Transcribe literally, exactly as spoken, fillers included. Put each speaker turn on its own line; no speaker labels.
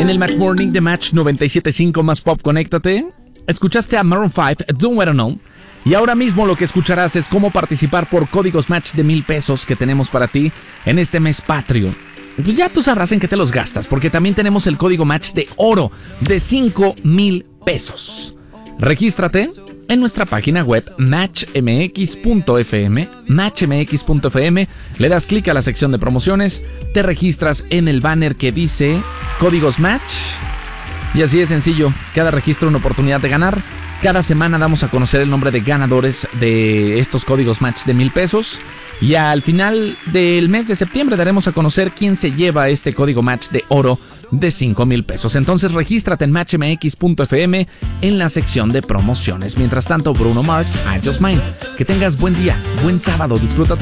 En el Match Morning de Match noventa y siete punto cinco más pop, conéctate. Escuchaste a Maroon cinco, Don't Wanna Know. Y ahora mismo lo que escucharás es cómo participar por códigos Match de mil pesos que tenemos para ti en este mes patrio. Pues ya tú sabrás en qué te los gastas, porque también tenemos el código Match de oro de cinco mil pesos. Regístrate en nuestra página web match m x punto f m, match m x punto f m, le das clic a la sección de promociones, te registras en el banner que dice códigos Match y así de sencillo, cada registro una oportunidad de ganar. Cada semana damos a conocer el nombre de ganadores de estos códigos Match de mil pesos. Y al final del mes de septiembre daremos a conocer quién se lleva este código Match de oro de cinco mil pesos. Entonces regístrate en match m x punto f m en la sección de promociones. Mientras tanto, Bruno Mars, I Just Mine. Que tengas buen día, buen sábado, disfruta tu